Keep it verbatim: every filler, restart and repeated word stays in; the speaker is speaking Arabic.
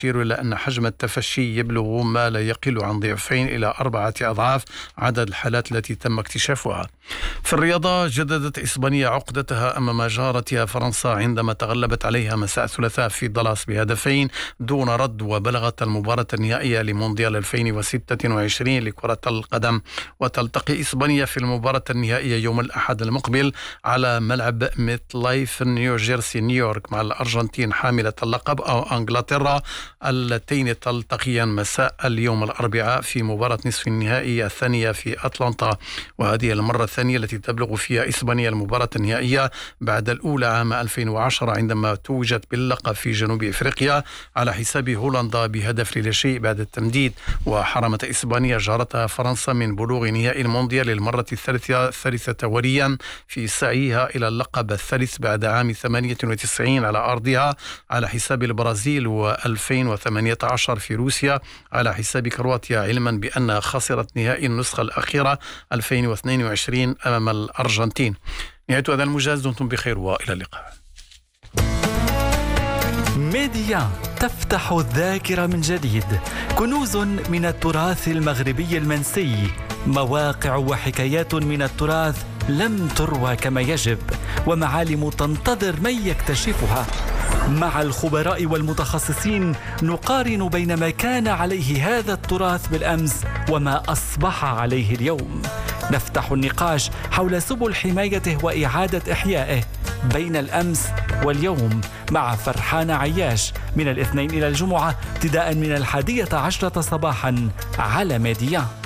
يشير إلى أن حجم التفشي يبلغ ما لا يقل عن ضعفين إلى أربعة أضعاف عدد الحالات التي تم اكتشافها. في الرياضة، جددت إسبانيا عقدتها أمام جارتها فرنسا عندما تغلبت عليها مساء الثلاثاء في دالاس بهدفين دون رد، وبلغت المباراة النهائية لمونديال ألفين وستة وعشرين لكرة القدم. وتلتقي إسبانيا في المباراة النهائية يوم الأحد المقبل على ملعب ميت لايف نيوجيرسي نيويورك مع الأرجنتين حاملة اللقب أو أنجلترا، اللتين تلتقيان مساء اليوم الأربعاء في مباراة نصف النهائي الثانية في أتلانتا. وهذه المرة الثانية التي تبلغ فيها إسبانيا المباراة النهائية بعد الأولى عام ألفين وعشرة عندما توجت باللقب في جنوب إفريقيا على حساب هولندا بهدف لا شيء بعد التمديد. وحرمت إسبانيا جارتها فرنسا من بلوغ نهائي المونديال للمرة الثالثة الثالثة توليا في سعيها إلى اللقب الثالث بعد عام ثمانية وتسعين على أرضها على حساب البرازيل، وألفين وثمانية عشر في روسيا على حساب كرواتيا، علما بأنها خسرت نهائي النسخة الأخيرة ألفين واثنين وعشرين أمام الأرجنتين. نهاية هذا الموجز، دمتم بخير وإلى اللقاء. ميديا تفتح الذاكرة من جديد، كنوز من التراث المغربي المنسي، مواقع وحكايات من التراث لم تروى كما يجب، ومعالم تنتظر من يكتشفها. مع الخبراء والمتخصصين نقارن بين ما كان عليه هذا التراث بالأمس وما أصبح عليه اليوم. نفتح النقاش حول سبل حمايته وإعادة إحيائه بين الأمس واليوم مع فرحان عياش من الاثنين إلى الجمعة ابتداء من الحادية عشرة صباحا على ميديا.